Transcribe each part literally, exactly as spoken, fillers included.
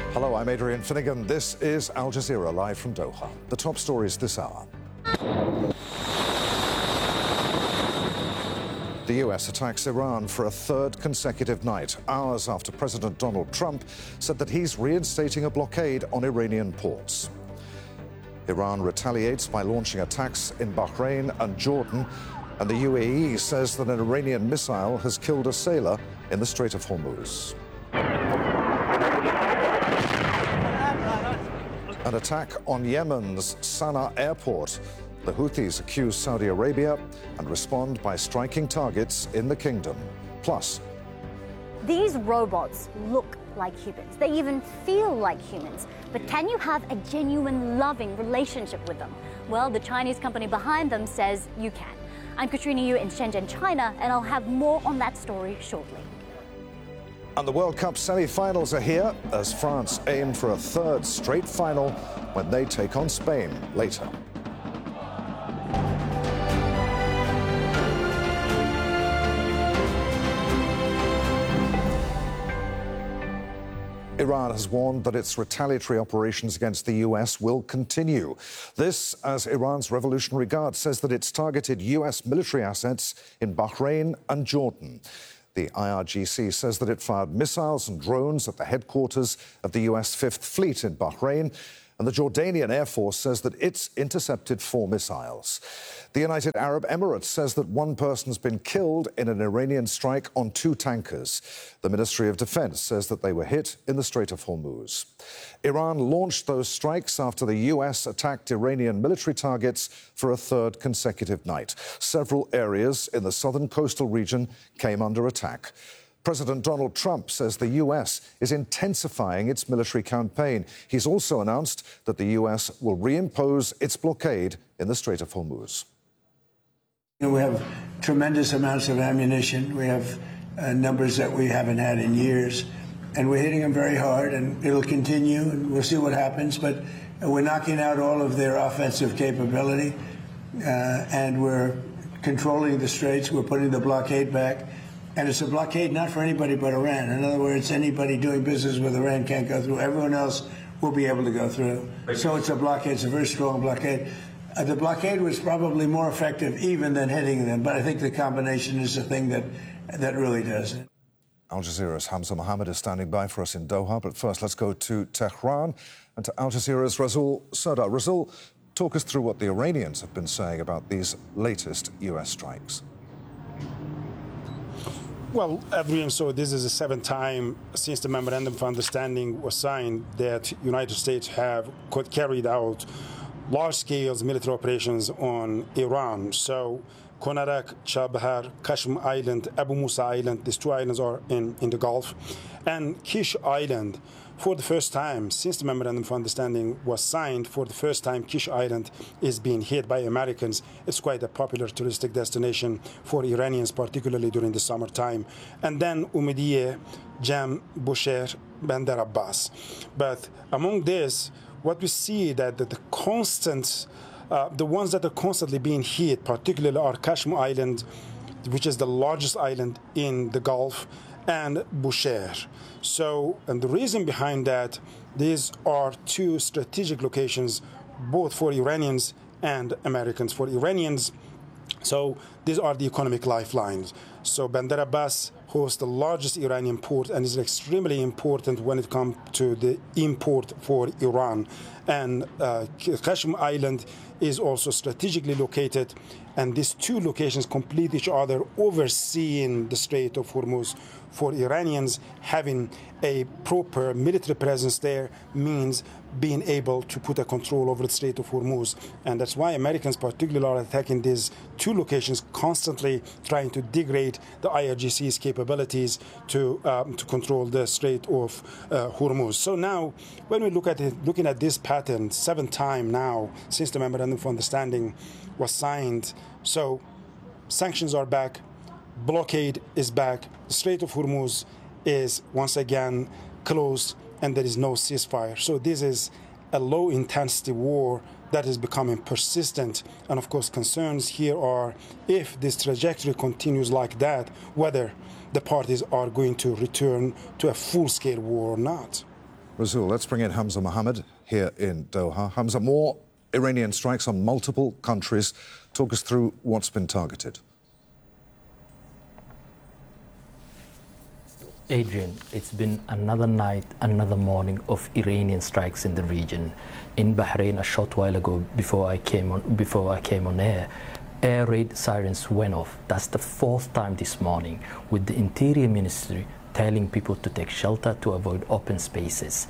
Hello, I'm Adrian Finnegan. This is Al Jazeera live from Doha. The top stories this hour. The U S attacks Iran for a third consecutive night, hours after President Donald Trump said that he's reinstating a blockade on Iranian ports. Iran retaliates by launching attacks in Bahrain and Jordan, and the U A E says that an Iranian missile has killed a sailor in the Strait of Hormuz. An attack on Yemen's Sana'a airport. The Houthis accuse Saudi Arabia and respond by striking targets in the kingdom. Plus, these robots look like humans. They even feel like humans. But can you have a genuine, loving relationship with them? Well, the Chinese company behind them says you can. I'm Katrina Yu in Shenzhen, China, and I'll have more on that story shortly. And the World Cup semi-finals are here as France aim for a third straight final when they take on Spain later. Iran has warned that its retaliatory operations against the U S will continue. This as Iran's Revolutionary Guard says that it's targeted U S military assets in Bahrain and Jordan. The I R G C says that it fired missiles and drones at the headquarters of the U S Fifth Fleet in Bahrain, and the Jordanian Air Force says that it's intercepted four missiles. The United Arab Emirates says that one person's been killed in an Iranian strike on two tankers. The Ministry of Defense says that they were hit in the Strait of Hormuz. Iran launched those strikes after the U S attacked Iranian military targets for a third consecutive night. Several areas in the southern coastal region came under attack. President Donald Trump says the U S is intensifying its military campaign. He's also announced that the U S will reimpose its blockade in the Strait of Hormuz. You know, we have tremendous amounts of ammunition. We have uh, numbers that we haven't had in years. And we're hitting them very hard, and it'll continue, and we'll see what happens. But we're knocking out all of their offensive capability, uh, and we're controlling the straits. We're putting the blockade back. And it's a blockade not for anybody but Iran. In other words, anybody doing business with Iran can't go through. Everyone else will be able to go through. So it's a blockade. It's a very strong blockade. Uh, the blockade was probably more effective even than hitting them, but I think the combination is the thing that that really does it. Al Jazeera's Hamza Mohammed is standing by for us in Doha, but first let's go to Tehran and to Al Jazeera's Rasul Sardar. Rasul, talk us through what the Iranians have been saying about these latest U S strikes. Well, Adrian, so this is the seventh time since the Memorandum of Understanding was signed that United States have carried out large-scale military operations on Iran. So Konarak, Chabahar, Kashmir Island, Abu Musa Island, these two islands are in, in the Gulf. And Kish Island, for the first time since the Memorandum of Understanding was signed, for the first time Kish Island is being hit by Americans. It's quite a popular touristic destination for Iranians, particularly during the summertime. And then Umayyad, Jam, Bushehr, Bandar Abbas. But among this, what we see that the, the constant, uh, the ones that are constantly being hit, particularly are Kashmir Island, which is the largest island in the Gulf, and Bushehr. So, and the reason behind that, these are two strategic locations, both for Iranians and Americans. For Iranians, so these are the economic lifelines. So Bandar Abbas hosts the largest Iranian port and is extremely important when it comes to the import for Iran. And uh, Kashmir Island is also strategically located, and these two locations complete each other, overseeing the Strait of Hormuz. For Iranians, having a proper military presence there means being able to put a control over the Strait of Hormuz. And that's why Americans particularly are attacking these two locations, constantly trying to degrade the I R G C's capabilities to um, to control the Strait of uh, Hormuz. So now, when we look at it, looking at this pattern, seventh time now since the Memorandum of Understanding was signed, so sanctions are back, blockade is back, the Strait of Hormuz is once again closed, and there is no ceasefire. So this is a low-intensity war that is becoming persistent. And of course, concerns here are if this trajectory continues like that, whether the parties are going to return to a full-scale war or not. Rasool, let's bring in Hamza Mohammed here in Doha. Hamza, more Iranian strikes on multiple countries. Talk us through what's been targeted. Adrian, it's been another night, another morning of Iranian strikes in the region. In Bahrain, a short while ago, before I came on, before I came on air, air raid sirens went off. That's the fourth time this morning, with the Interior Ministry telling people to take shelter to avoid open spaces.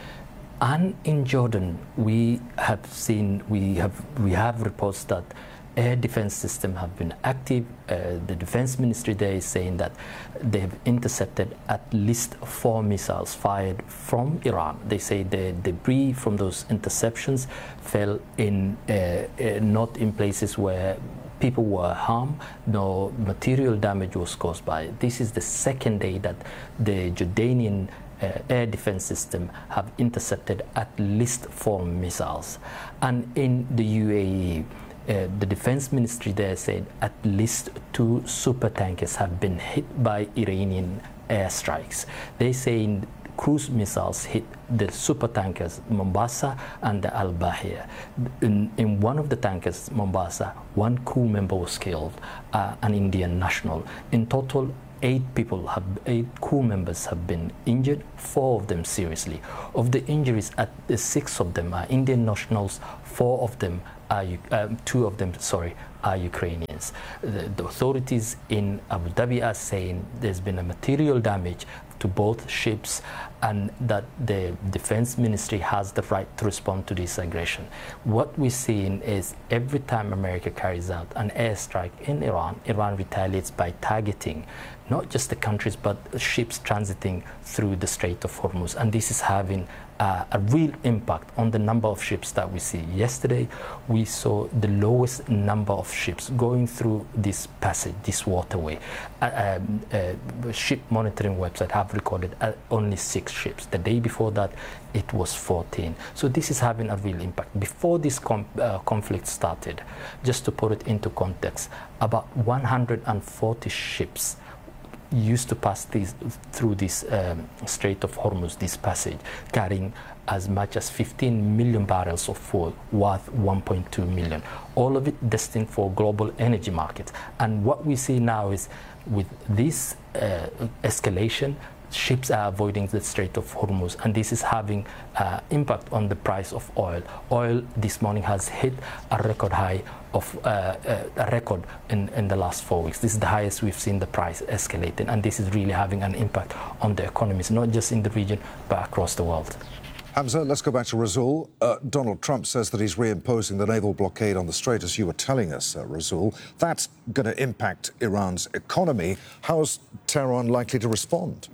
And in Jordan, we have seen, we have, we have reports that air defense systems have been active. Uh, the defense ministry there is saying that they have intercepted at least four missiles fired from Iran. They say the debris from those interceptions fell in uh, uh, not in places where people were harmed, no material damage was caused by it. This is the second day that the Jordanian uh, air defense system have intercepted at least four missiles. And in the U A E, Uh, the defense ministry there said at least two super tankers have been hit by Iranian airstrikes. They say cruise missiles hit the super tankers Mombasa and the Al Bahia. In, in one of the tankers, Mombasa, one crew member was killed, uh, an Indian national. In total, eight people have, eight crew members have been injured, four of them seriously. Of the injuries, at uh, six of them are Indian nationals, four of them are, um, two of them, sorry, are Ukrainians. The, the authorities in Abu Dhabi are saying there's been a material damage to both ships and that the defense ministry has the right to respond to this aggression. What we're seeing is every time America carries out an airstrike in Iran, Iran retaliates by targeting not just the countries but ships transiting through the Strait of Hormuz, and this is having uh, a real impact on the number of ships that we see. Yesterday we saw the lowest number of ships going through this passage, this waterway. Uh, um, uh, ship monitoring website have recorded uh, only six ships. The day before that it was fourteen. So this is having a real impact. Before this com uh, conflict started, just to put it into context, about one hundred forty ships used to pass these, through this um, Strait of Hormuz, this passage, carrying as much as fifteen million barrels of fuel worth one point two million. All of it destined for global energy markets. And what we see now is with this uh, escalation, ships are avoiding the Strait of Hormuz, and this is having uh, impact on the price of oil. Oil this morning has hit a record high of uh, uh, a record in, in the last four weeks. This is the highest we've seen the price escalating, and this is really having an impact on the economies, not just in the region, but across the world. Hamza, let's go back to Rasool. Uh, Donald Trump says that he's reimposing the naval blockade on the Strait, as you were telling us, uh, Rasool. That's going to impact Iran's economy. How's Tehran likely to respond?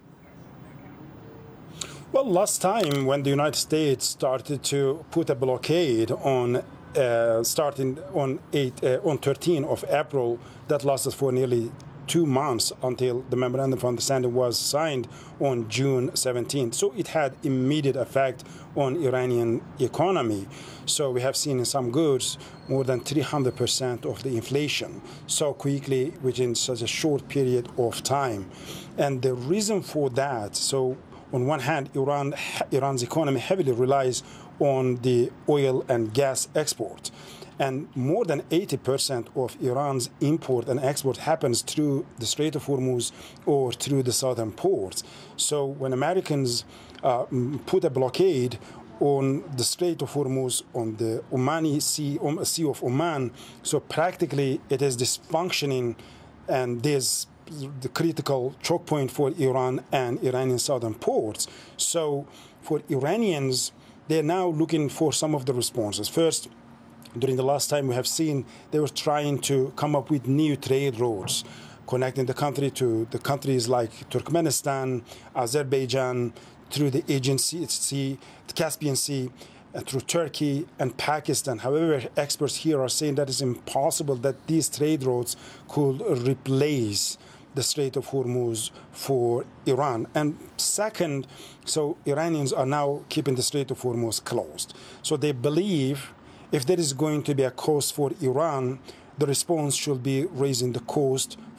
Well, last time when the United States started to put a blockade on, uh, starting on eight, uh, on thirteenth of April, that lasted for nearly two months until the memorandum of understanding was signed on June seventeenth. So it had immediate effect on Iranian economy. So we have seen in some goods more than three hundred percent of the inflation so quickly within such a short period of time. And the reason for that, so on one hand, Iran, Iran's economy heavily relies on the oil and gas export. And more than eighty percent of Iran's import and export happens through the Strait of Hormuz or through the southern ports. So when Americans uh, put a blockade on the Strait of Hormuz, on the Omani Sea, um, Sea of Oman, so practically it is dysfunctioning, and there's the critical choke point for Iran and Iranian southern ports. So for Iranians, they're now looking for some of the responses. First, during the last time we have seen, they were trying to come up with new trade routes, connecting the country to the countries like Turkmenistan, Azerbaijan, through the Aegean Sea, the Caspian Sea, uh, through Turkey and Pakistan. However, experts here are saying that it's impossible that these trade routes could replace the Strait of Hormuz for Iran. And second, so Iranians are now keeping the Strait of Hormuz closed. So they believe if there is going to be a cost for Iran, the response should be raising the cost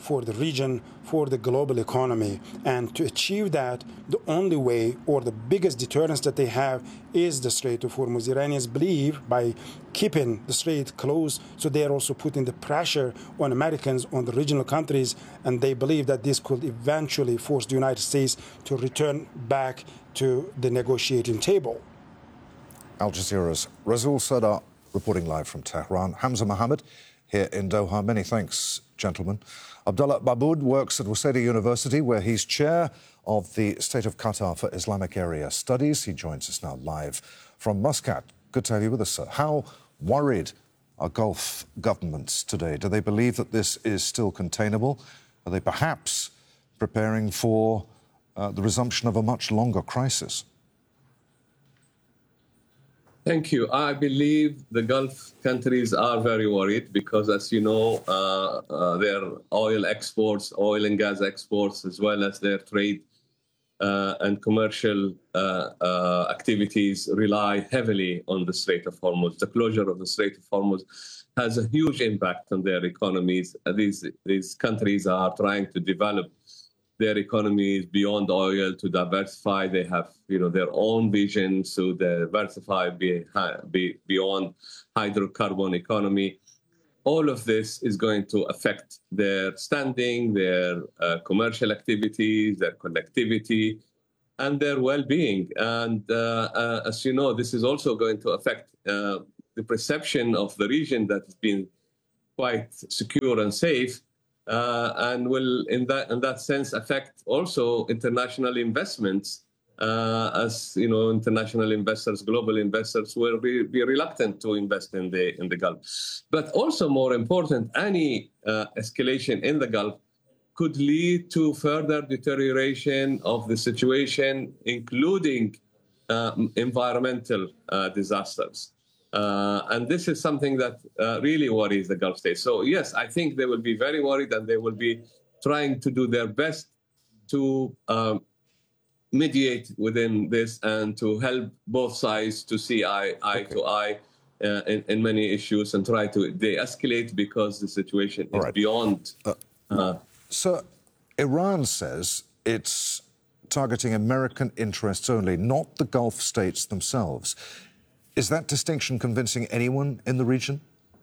for the region, for the global economy. And to achieve that, the only way or the biggest deterrence that they have is the Strait of Hormuz. Iranians believe by keeping the strait closed, so they are also putting the pressure on Americans, on the regional countries, and they believe that this could eventually force the United States to return back to the negotiating table. Al Jazeera's Rasul Sadar reporting live from Tehran. Hamza Mohammed here in Doha. Many thanks, gentlemen. Abdullah Baboud works at Waseda University, where he's chair of the State of Qatar for Islamic Area Studies. He joins us now live from Muscat. Good to have you with us, sir. How worried are Gulf governments today? Do they believe that this is still containable? Are they perhaps preparing for uh, the resumption of a much longer crisis? Thank you. I believe the Gulf countries are very worried because, as you know, uh, uh, their oil exports, oil and gas exports, as well as their trade uh, and commercial uh, uh, activities rely heavily on the Strait of Hormuz. The closure of the Strait of Hormuz has a huge impact on their economies. Uh, these, these countries are trying to develop their economies beyond oil, to diversify. They have, you know, their own vision to diversify be, be, beyond hydrocarbon economy. All of this is going to affect their standing, their uh, commercial activities, their connectivity, and their well-being. And uh, uh, as you know, this is also going to affect uh, the perception of the region that has been quite secure and safe, uh, and will, in that in that sense, affect also international investments. Uh, as you know, international investors, global investors will be, be reluctant to invest in the in the Gulf. But also, more important, any uh, escalation in the Gulf could lead to further deterioration of the situation, including uh, environmental uh, disasters. Uh, and this is something that uh, really worries the Gulf states. So yes, I think they will be very worried, and they will be trying to do their best to um, mediate within this and to help both sides to see eye, eye okay. to eye uh, in, in many issues and try to de-escalate, because the situation is right. beyond. Uh, uh, so Iran says it's targeting American interests only, not the Gulf states themselves. Is that distinction convincing anyone in the region?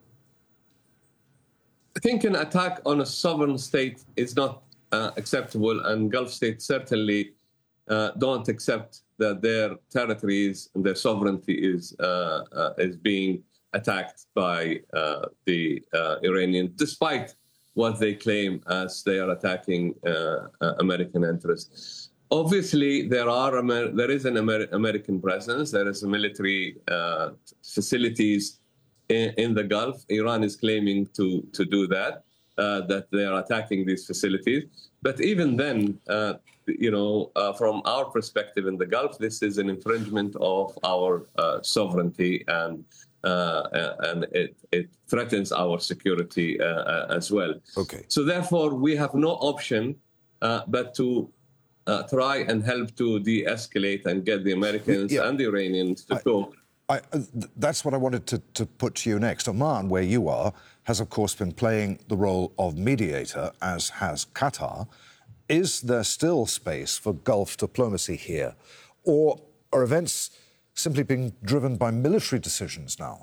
I think an attack on a sovereign state is not uh, acceptable, and Gulf states certainly Uh, don't accept that their territories and their sovereignty is uh, uh, is being attacked by uh, the uh, Iranians, despite what they claim as they are attacking uh, uh, American interests. Obviously, there are Amer there is an Amer American presence. There is a military uh, facilities in, in the Gulf. Iran is claiming to to do that, uh, that they are attacking these facilities. But even then, uh, you know, uh, from our perspective in the Gulf, this is an infringement of our uh, sovereignty, and uh, and it, it threatens our security uh, as well. Okay. So therefore, we have no option uh, but to uh, try and help to de-escalate and get the Americans yeah. and the Iranians to I, talk. I, that's what I wanted to, to put to you next. Oman, where you are, has of course been playing the role of mediator, as has Qatar. Is there still space for Gulf diplomacy here, or are events simply being driven by military decisions now?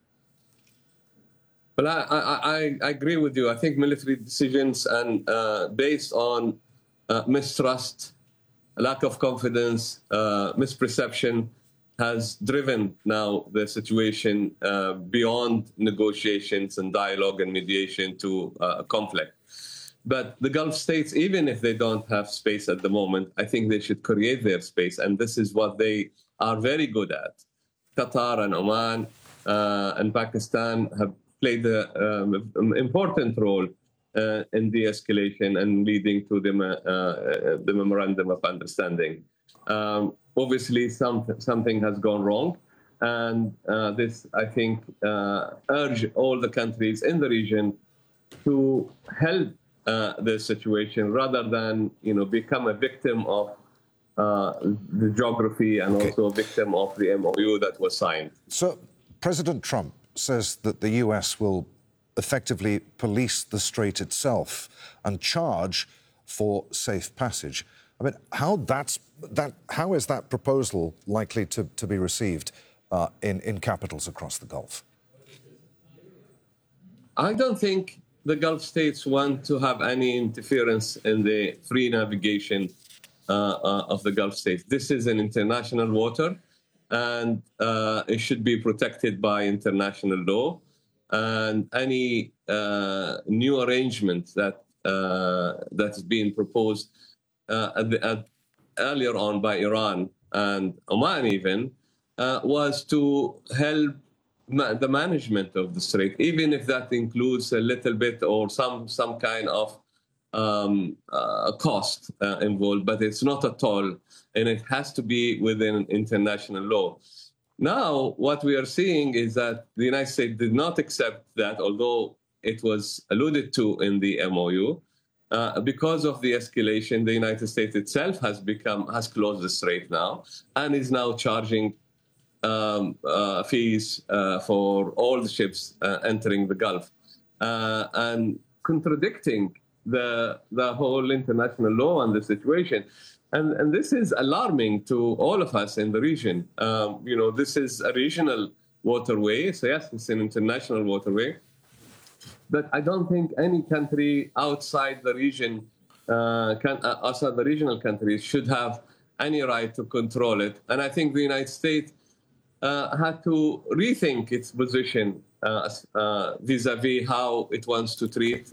Well, I, I, I agree with you. I think military decisions, and uh, based on uh, mistrust, lack of confidence, uh, misperception, has driven now the situation uh, beyond negotiations and dialogue and mediation to uh, conflict. But the Gulf states, even if they don't have space at the moment, I think they should create their space. And this is what they are very good at. Qatar and Oman uh, and Pakistan have played an um, important role uh, in de-escalation and leading to the, uh, the Memorandum of Understanding. Um, obviously, some, something has gone wrong. And uh, this, I think, uh, urge all the countries in the region to help Uh, the situation, rather than, you know, become a victim of uh, the geography and okay. also a victim of the M O U that was signed. So President Trump says that the U S will effectively police the strait itself and charge for safe passage. I mean, how that's that? How is that proposal likely to, to be received uh, in in capitals across the Gulf? I don't think the Gulf states want to have any interference in the free navigation uh, uh, of the Gulf states. This is an international water, and uh, it should be protected by international law. And any uh, new arrangement that uh, that is being proposed uh, at the, at, earlier on by Iran and Oman even uh, was to help ma the management of the strait, even if that includes a little bit or some some kind of um, uh, cost uh, involved, but it's not at all, and it has to be within international law. Now, what we are seeing is that the United States did not accept that, although it was alluded to in the M O U. Uh, because of the escalation, the United States itself has become has closed the strait now and is now charging um, uh, fees uh, for all the ships uh, entering the Gulf, uh, and contradicting the the whole international law and the situation. And, and this is alarming to all of us in the region. Um, you know, this is a regional waterway. So yes, it's an international waterway. But I don't think any country outside the region, uh, can, uh, outside the regional countries, should have any right to control it. And I think the United States uh, had to rethink its position uh, uh, vis-a-vis how it wants to treat